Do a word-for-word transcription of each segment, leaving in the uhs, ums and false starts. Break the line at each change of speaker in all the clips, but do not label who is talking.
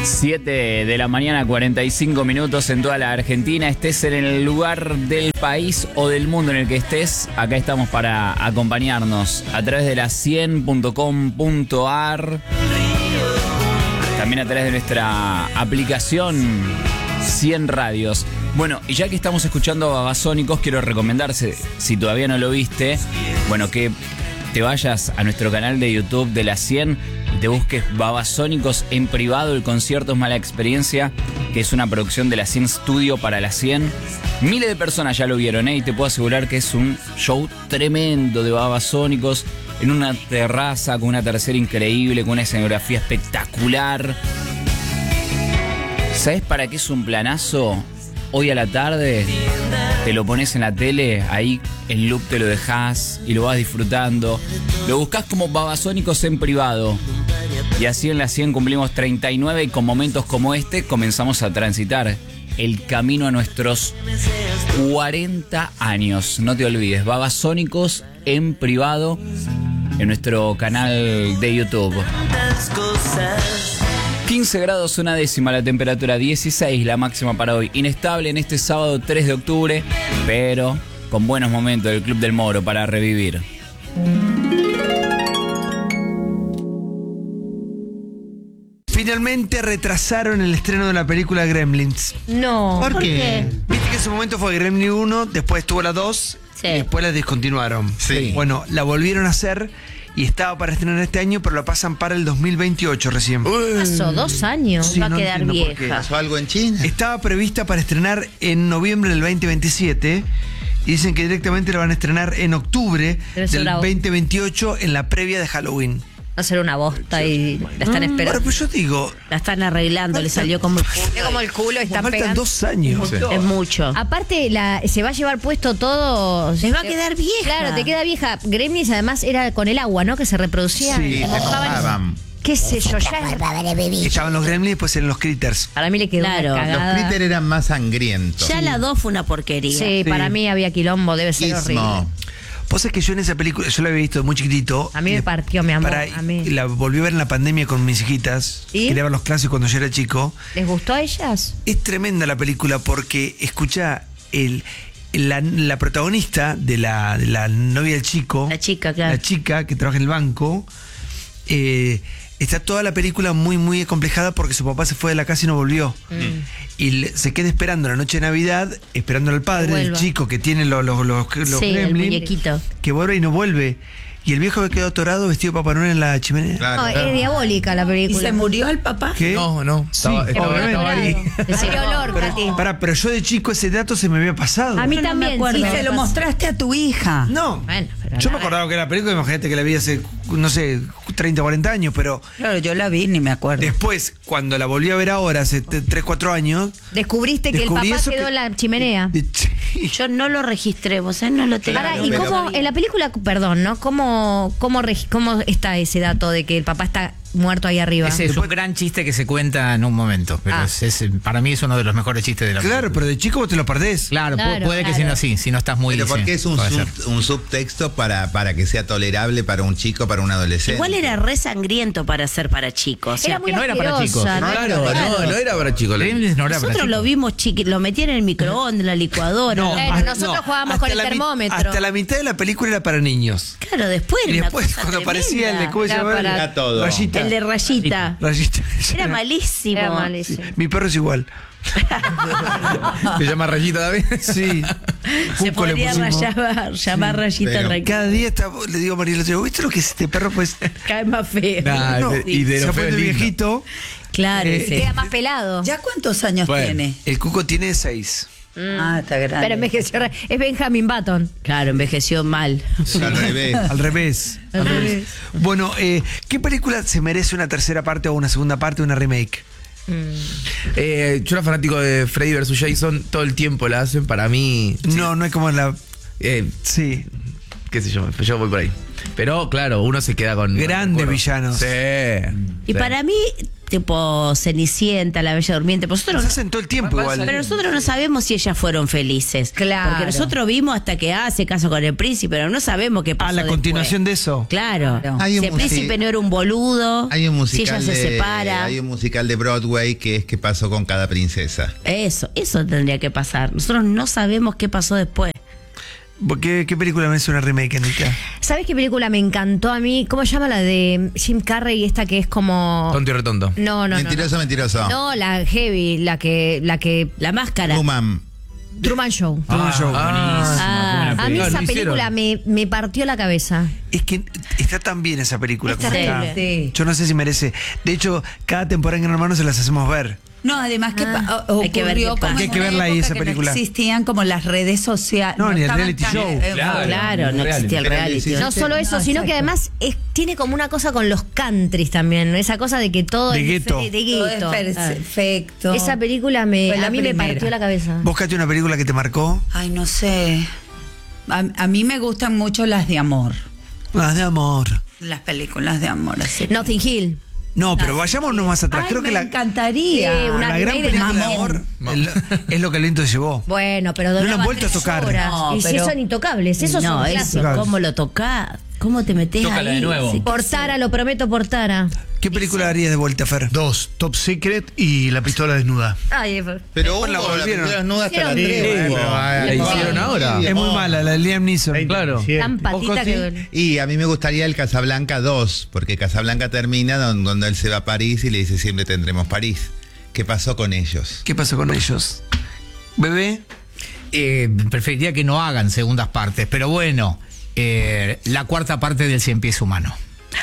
siete de la mañana, cuarenta y cinco minutos en toda la Argentina. Estés en el lugar del país o del mundo en el que estés, acá estamos para acompañarnos a través de la cien punto com punto a r, también a través de nuestra aplicación cien Radios. Bueno, y ya que estamos escuchando a Babasónicos, quiero recomendarse, si todavía no lo viste, bueno, que te vayas a nuestro canal de YouTube de la cien y te busques Babasónicos en privado. El concierto es mala experiencia, que es una producción de la cien Studio para la cien. Miles de personas ya lo vieron, ¿eh? Y te puedo asegurar que es un show tremendo de Babasónicos en una terraza con una tercera increíble, con una escenografía espectacular. ¿Sabes para qué es un planazo? Hoy a la tarde te lo pones en la tele, ahí en loop te lo dejás y lo vas disfrutando. Lo buscás como Babasónicos en privado. Y así en la cien cumplimos treinta y nueve y con momentos como este comenzamos a transitar el camino a nuestros cuarenta años. No te olvides, Babasónicos en privado en nuestro canal de YouTube. quince grados una décima la temperatura, dieciséis la máxima para hoy. Inestable en este sábado tres de octubre, pero con buenos momentos del Club del Moro para revivir.
Finalmente retrasaron el estreno de la película Gremlins.
No.
¿Por,
¿Por
qué?
qué?
Viste que en su momento fue Gremlins uno, después estuvo la dos,
Sí.
y después la discontinuaron.
Sí.
Bueno, la volvieron a hacer y estaba para estrenar este año, pero la pasan para el dos mil veintiocho recién.
Pasó dos años,
Sí,
va a
no
quedar
entiendo por qué.
vieja.
¿Pasó algo en China?
Estaba prevista para estrenar en noviembre del veinte veintisiete y dicen que directamente la van a estrenar en octubre
Debe ser
del
una-
veinte veintiocho en la previa de Halloween.
Va a ser una bosta y la están
Ahora,
esperando.
pues yo digo,
La están arreglando, le salió como el culo.
Es como el culo, está
faltan
pegando.
dos años.
Es mucho.
Aparte, la, se va a llevar puesto todo.
Les va a quedar vieja.
Claro, te queda vieja. Gremlins además era con el agua, ¿no? Que se reproducía.
Sí,
se
mojaban.
mojaban.
Qué sé yo, ya.
Estaban los Gremlins y después eran los Critters.
Para mí le quedó
Claro.
una
Los
Los
cagada.
Critter eran más sangrientos.
Ya la dos fue una porquería.
Sí,
Sí.
para mí había quilombo, debe ser
Gizmo.
horrible.
Vos es que yo en esa película, yo la había visto muy chiquitito.
A mí me
Y
partió, mi amor,
para-
a mí.
y la volví a ver en la pandemia con mis hijitas.
¿Y?
Quería ver los clásicos cuando yo era chico.
¿Les gustó a ellas?
Es tremenda la película porque escucha el la, la protagonista de la, de la novia del chico.
La chica, claro.
La chica que trabaja en el banco. eh, está toda la película muy, muy acomplejada porque su papá se fue de la casa y no volvió. Y le- se queda esperando la noche de Navidad, esperando al padre
Que
del
vuelva.
chico que tiene los, los, los, los
Sí, el
gremlins,
muñequito.
que vuelve y no vuelve. Y el viejo había quedado atorado vestido de Papá Noel en la chimenea.
Claro.
No, es diabólica la
¿Y
película.
se murió el papá?
¿Qué?
No, no.
Sí,
Estaba, estaba-
obviamente.
estaba ahí.
Le salió olor, Katy.
Pará, pero yo de chico ese dato se me había pasado.
A mí
Yo no me
también.
acuerdo.
sí,
Y
me
se lo
pasó.
mostraste a tu hija.
No.
Bueno, pero
Yo me
nada.
acordaba que era la película, imagínate que la vi hace, no sé, treinta, cuarenta años, pero
Claro, yo la vi, ni me acuerdo.
después, cuando la volví a ver ahora, hace tres, cuatro años...
Descubriste que
descubrí
el papá
eso
quedó
que-
en la chimenea.
de- sí.
Yo no lo registré, vos ¿eh? no lo tengo.
Ahora,
Claro,
¿y
pero-
cómo, en la película, perdón, ¿no? ¿Cómo, cómo, regi- cómo está ese dato de que el papá está muerto ahí arriba?
Ese es un gran chiste que se cuenta en un momento. Pero
Ah.
es- es- para mí es uno de los mejores chistes de la
Claro,
película.
pero de chico vos te lo perdés.
Claro, pu-
Claro,
puede que si
claro.
no, sí, si no estás muy...
Pero
sí,
porque es un,
puede
sub-
ser.
un subtexto para, para que sea tolerable para un chico, para un adolescente.
Igual era re sangriento para ser para chicos.
Era muy
que no era para chicos.
asquerosa, ¿no?
Claro, no, no era para chicos.
Gremlins no era para
Nosotros lo
chicos.
vimos chiqui, lo metían en el microondas, en la licuadora.
Bueno,
hasta-
nosotros jugábamos
hasta
con el
la mi-
termómetro.
Hasta la mitad de la película era para niños.
Claro, después
Y
era una
después,
cosa
cuando
tremenda.
aparecía el de... ¿Cómo se
Era
llama?
para-
Era todo.
Rayita.
El de rayita.
Rayita.
Era malísimo.
Era malísimo.
Mi perro es igual.
¿Se llama Rayita David?
Sí.
Se
Cuco le
podría
pusimos.
rayar, llamar rayita
pero-
Ray.
Cada día está, le digo a Mariela, digo, ¿viste lo que es este perro? Pues
Cae más feo.
Nah,
no,
de- y de
se
lo
fue
feo
de
es lindo.
viejito.
Claro,
Eh,
sí.
Queda más pelado.
¿Ya cuántos años
Bueno.
tiene?
El Cuco tiene seis.
Ah, está grande.
Pero envejeció. re- Es Benjamin Button.
Claro, envejeció mal.
Al revés.
Al revés.
Al revés.
Bueno, eh, ¿qué película se merece una tercera parte o una segunda parte o una remake?
Eh, yo era fanático de Freddy versus. Jason. Todo el tiempo la hacen. Para mí.
No, no es como la...
eh,
Sí.
qué sé yo, yo voy por ahí. Pero claro, uno se queda con.
Grandes
recuerdos.
villanos.
Sí.
Y
sí.
para mí tipo Cenicienta, La Bella Durmiente. Pero nosotros,
Los hacen todo el tiempo igual.
pero nosotros no sabemos si ellas fueron felices.
Claro.
Porque nosotros vimos hasta que ah, se casó con el príncipe, pero no sabemos qué pasó.
Ah, la
después.
continuación de eso.
Claro.
Hay un
Si el
musi-
príncipe no era un boludo,
Hay un
si ella
musical
se
de,
separa.
hay un musical de Broadway que es ¿Qué pasó con cada princesa?
Eso, eso tendría que pasar. Nosotros no sabemos qué pasó después.
¿Qué, qué película me es una remake, Anita?
¿Sabes qué película me encantó a mí? ¿Cómo se llama la de Jim Carrey? Esta que es como...
Tonto y retonto.
No, no, no.
mentiroso,
no.
mentiroso.
No, la heavy, la que... La, que,
La máscara.
Truman.
Truman Show.
Truman Show.
Ah,
A mí
Claro,
esa
lo hicieron.
película me, me partió la cabeza.
Es que está tan bien esa película.
Es
como
terrible.
está.
Sí.
Yo no sé si merece. De hecho, cada temporada en Gran Hermano se las hacemos ver.
No, además que
Ah.
pa- o-
Hay que ver
ocurrió
qué pasa.
como
Hay
en
que
una
verla ahí,
época
esa
que
película.
No existían como las redes sociales.
No, ni el
estaban
reality
tan-
show.
eh,
Claro.
Claro, no existía el
Pero
reality.
sí,
¿no?
No solo eso,
No,
sino que
exacto.
además es- tiene como una cosa con los countries también, ¿no? Esa cosa de que todo
De
es
gueto.
fe- de
Todo es
gueto.
perfecto.
Esa película me,
Fue la
a mí me
primera.
partió la cabeza.
¿Vos, Katy, una película que te marcó?
Ay, no sé. A, a mí me gustan mucho las de amor.
Ah, de amor.
Las películas de amor. Así.
Notting Hill.
No, pero vayámonos más atrás.
Ay,
Creo
me
que la,
encantaría.
Sí, una
la gran
remake de
película de
Mamón.
amor es, es lo que el viento se llevó.
Bueno, pero
No la han
duraba
vuelto a
tres
tocar.
horas.
No,
y si
pero-
son intocables, esos
no,
son
eso,
clásicos.
¿cómo lo tocás? ¿Cómo te metés
Tócala
ahí?
de nuevo.
Sí.
Por Tara, lo prometo por Tara.
¿Qué película harías de vuelta, Fer?
Dos, Top Secret y La pistola desnuda.
Ay,
Pero
Bueno, la
hubo la
volvieron.
película desnuda hasta la
Hicieron
tres.
Sí,
hubo.
pero, ah, la hicieron ahora.
Es muy mala, la de Liam Neeson.
Claro.
tan patita
Ojo,
que...
Y a mí me gustaría el Casablanca dos, porque Casablanca termina don- donde él se va a París y le dice siempre tendremos París. ¿Qué pasó con ellos?
¿Qué pasó con ellos? ¿Bebé?
Eh, preferiría que no hagan segundas partes, pero bueno, eh, la cuarta parte del Cien Pies Humano.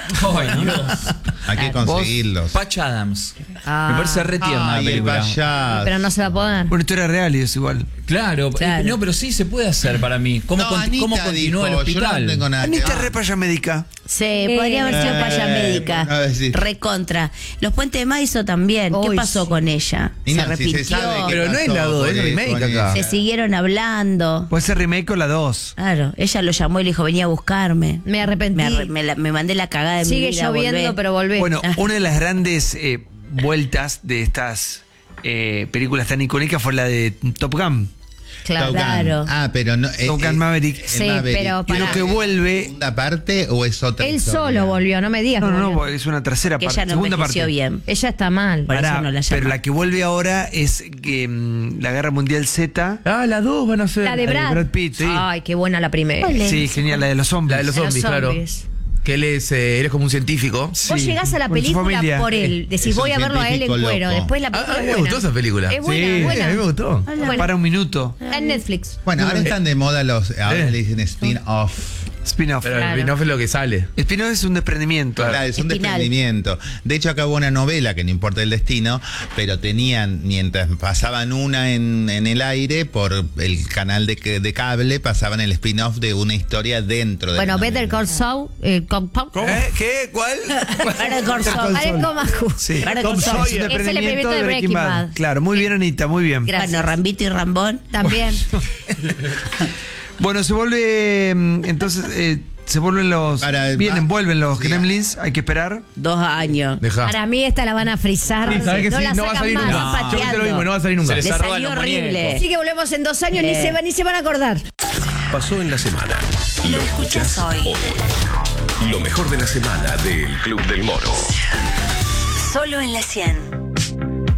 Ay, Dios.
Hay que conseguirlos.
Patch Adams.
Ah.
Me parece re tierna
Ay,
la
el
película.
payaso.
Pero no se va a poder.
Bueno, historia real y es igual.
Claro,
Claro.
eh, no, pero sí se puede hacer para mí. ¿Cómo,
No,
con-
Anita
cómo continúa el
dijo, yo
hospital?
no tengo nada que
Anita
ver.
re paya médica.
Sí, podría haber sido
Eh,
paya médica.
a ver si-
Recontra. Los Puentes de Madison también. ¿Qué
Uy,
pasó
sí.
con ella?
Y
Se
no, si
arrepintió.
se sabe que
Pero no es la
pasó
dos,
con
es
él,
remake
con
acá.
Se
ella.
siguieron hablando.
Puede ser remake o la dos.
Claro, ella lo llamó y le dijo, venía a buscarme.
Me arrepentí.
Me, arre- me la- me mandé la cagada de mi
Sigue
vida.
lloviendo,
volvé.
pero volvé.
Bueno, una de las grandes eh, vueltas de estas eh, películas tan icónicas fue la de Top Gun.
claro.
Top Gun.
Claro.
Ah, pero no. eh,
Top Gun
eh,
Maverick.
el
Sí,
Maverick.
pero
Y
pará.
lo que vuelve.
¿Segunda parte o es otra
Él
historia?
solo volvió, no me digas.
No,
que
no, no,
volvió.
es una tercera
Que
parte.
ella no
segunda
envejeció
parte.
bien.
Ella está mal.
Por eso
Pará,
no la
pero
llama.
la que vuelve ahora es que mm, la Guerra Mundial Z.
Ah, las dos van a ser.
La de
La de
Brad.
Brad Pitt, sí.
Ay, qué buena la primera.
¿Cuál es?
Sí, genial, la de los zombies.
La de los
De los
zombies, claro.
zombies.
Que él es, eh, él es como un científico.
Vos
Sí,
llegás a la
con su
película
familia.
por él. Decís,
Es un
voy a verlo a él en
científico
cuero.
loco.
Después la
Ah,
película
a
es
mí me
buena.
gustó esa película.
Es buena,
Sí,
es buena.
a mí me gustó.
Buena.
Para un minuto.
Está en Netflix.
Bueno, ahora están de moda los. Ahora
Eh.
le dicen spin-off.
Spin-off.
Pero
Claro.
el spin-off es lo que sale.
Spin-off es un desprendimiento.
Claro, es un
Espinal.
desprendimiento. De hecho, acá hubo una novela que no importa el destino, pero tenían, mientras pasaban una en, en el aire, por el canal de, que- de cable, pasaban el spin-off de una historia dentro de
Bueno,
la
Better
novela.
Call Saul. Eh, Call Saul.
¿Eh? ¿Qué? ¿Cuál?
Better Call Saul.
Parezco Maju.
Sí.
Better
Tom
Call Saul.
Sawyer.
Es el experimento de Breaking Bad.
Claro, muy bien, Anita, muy bien.
Gracias.
Bueno, Rambito y Rambón.
También.
Bueno, se vuelve. mm, Entonces, eh, se vuelven los.
Para-
vienen,
ah,
vuelven los
sí.
Gremlins, hay que esperar.
Dos años.
Deja.
Para mí esta la van a frizar.
Sí, ¿sabés que
no
sí?
la
No va a
sacan
salir
más.
nunca.
Van
Yo pensé lo mismo, no va a salir nunca.
Se les
Le
arrogan
salió
los
horrible.
muñecos.
Así que volvemos en dos años, ni,
Eh.
se, va- ni se van a acordar.
Pasó en la semana. Lo escuchás hoy. Lo mejor de la semana del Club del Moro.
Solo en la cien.